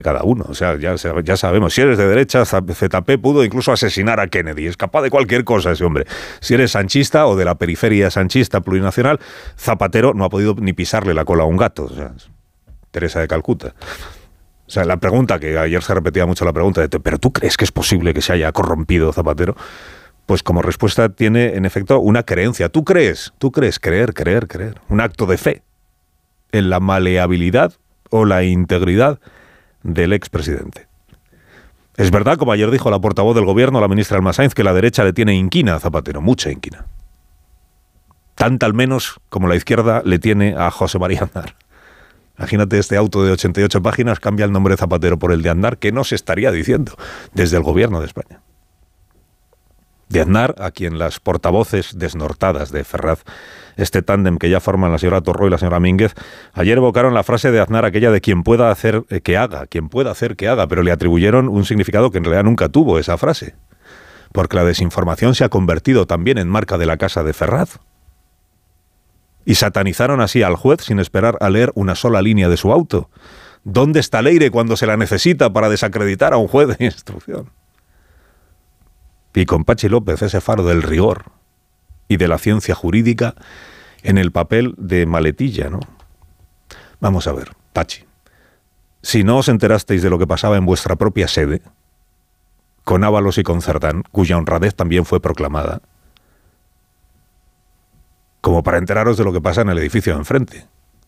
cada uno. O sea, ya sabemos, si eres de derecha, ZP pudo incluso asesinar a Kennedy, es capaz de cualquier cosa ese hombre. Si eres sanchista o de la periferia sanchista plurinacional, Zapatero no ha podido ni pisarle la cola a un gato. O sea, Teresa de Calcuta. O sea, la pregunta, que ayer se repetía mucho la pregunta, ¿pero tú crees que es posible que se haya corrompido Zapatero? Pues como respuesta tiene, en efecto, una creencia. ¿Tú crees? Creer. Un acto de fe en la maleabilidad o la integridad del expresidente. Es verdad, como ayer dijo la portavoz del gobierno, la ministra Alma Sainz, que la derecha le tiene inquina a Zapatero, mucha inquina. Tanta al menos como la izquierda le tiene a José María Aznar. Imagínate, este auto de 88 páginas cambia el nombre de Zapatero por el de Aznar, que no se estaría diciendo desde el gobierno de España. De Aznar, a quien las portavoces desnortadas de Ferraz, este tándem que ya forman la señora Torró y la señora Mínguez, ayer evocaron la frase de Aznar, aquella de quien pueda hacer que haga, pero le atribuyeron un significado que en realidad nunca tuvo esa frase, porque la desinformación se ha convertido también en marca de la casa de Ferraz. Y satanizaron así al juez sin esperar a leer una sola línea de su auto. ¿Dónde está Leire cuando se la necesita para desacreditar a un juez de instrucción? Y con Pachi López ese faro del rigor y de la ciencia jurídica en el papel de maletilla, ¿no? Vamos a ver, Pachi, si no os enterasteis de lo que pasaba en vuestra propia sede, con Ábalos y con Cerdán, cuya honradez también fue proclamada, como para enteraros de lo que pasa en el edificio de enfrente,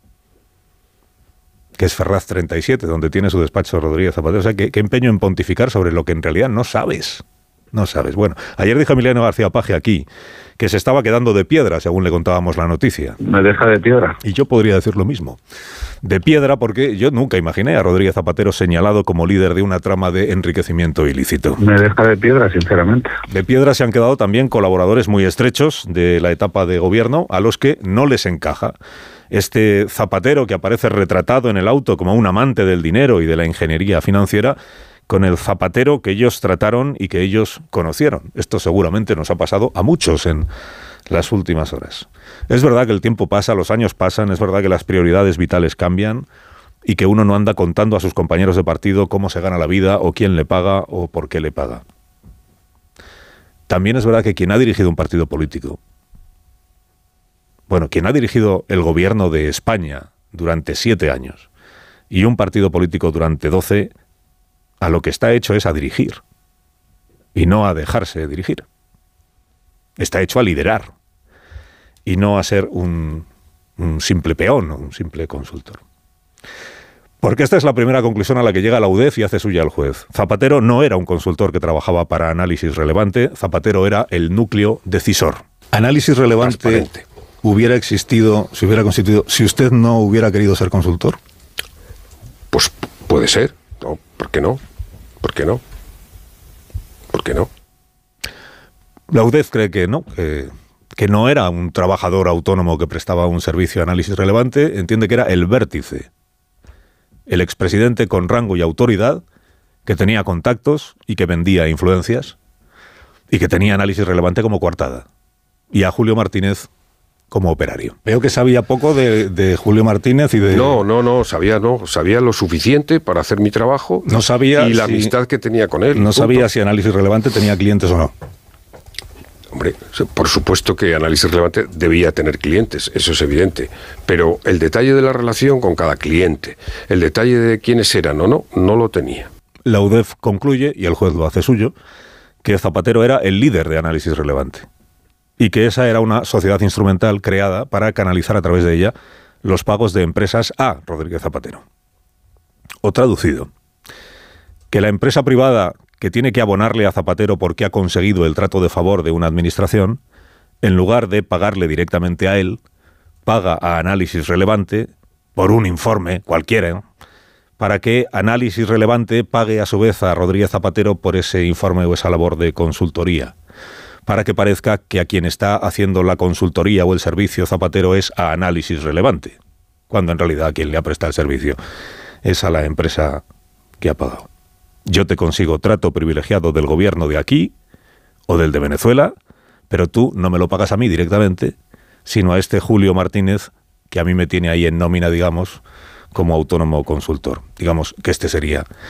que es Ferraz 37, donde tiene su despacho Rodríguez Zapatero. O sea, ¿qué empeño en pontificar sobre lo que en realidad no sabes? No sabes. Bueno, ayer dijo Emiliano García Paje aquí que se estaba quedando de piedra, según le contábamos la noticia. Me deja de piedra. Y yo podría decir lo mismo. De piedra, porque yo nunca imaginé a Rodríguez Zapatero señalado como líder de una trama de enriquecimiento ilícito. Me deja de piedra, sinceramente. De piedra se han quedado también colaboradores muy estrechos de la etapa de gobierno a los que no les encaja este Zapatero que aparece retratado en el auto como un amante del dinero y de la ingeniería financiera, con el Zapatero que ellos trataron y que ellos conocieron. Esto seguramente nos ha pasado a muchos en las últimas horas. Es verdad que el tiempo pasa, los años pasan, es verdad que las prioridades vitales cambian y que uno no anda contando a sus compañeros de partido cómo se gana la vida o quién le paga o por qué le paga. También es verdad que quien ha dirigido un partido político, quien ha dirigido el gobierno de España durante 7 años y un partido político durante 12, a lo que está hecho es a dirigir y no a dejarse dirigir. Está hecho a liderar y no a ser un simple peón o un simple consultor. Porque esta es la primera conclusión a la que llega la UDEF y hace suya el juez. Zapatero no era un consultor que trabajaba para Análisis Relevante, Zapatero era el núcleo decisor. Análisis Relevante hubiera existido, se hubiera constituido, si usted no hubiera querido ser consultor. Pues puede ser. No, ¿por qué no? ¿Por qué no? ¿Por qué no? La UDEF cree que no, que no era un trabajador autónomo que prestaba un servicio de Análisis Relevante, entiende que era el vértice, el expresidente con rango y autoridad, que tenía contactos y que vendía influencias y que tenía Análisis Relevante como coartada, y a Julio Martínez como operario. Veo que sabía poco de Julio Martínez y de... No, sabía lo suficiente para hacer mi trabajo. No sabía y la amistad que tenía con él. No sabía si Análisis Relevante tenía clientes o no. Hombre, por supuesto que Análisis Relevante debía tener clientes, eso es evidente, pero el detalle de la relación con cada cliente, el detalle de quiénes eran o no lo tenía. La UDEF concluye, y el juez lo hace suyo, que Zapatero era el líder de Análisis Relevante y que esa era una sociedad instrumental creada para canalizar a través de ella los pagos de empresas a Rodríguez Zapatero. O traducido, que la empresa privada que tiene que abonarle a Zapatero porque ha conseguido el trato de favor de una administración, en lugar de pagarle directamente a él, paga a Análisis Relevante por un informe cualquiera, para que Análisis Relevante pague a su vez a Rodríguez Zapatero por ese informe o esa labor de consultoría, para que parezca que a quien está haciendo la consultoría o el servicio Zapatero es a Análisis Relevante, cuando en realidad a quien le ha prestado el servicio es a la empresa que ha pagado. Yo te consigo trato privilegiado del gobierno de aquí o del de Venezuela, pero tú no me lo pagas a mí directamente, sino a este Julio Martínez, que a mí me tiene ahí en nómina, digamos, como autónomo consultor. Digamos que este sería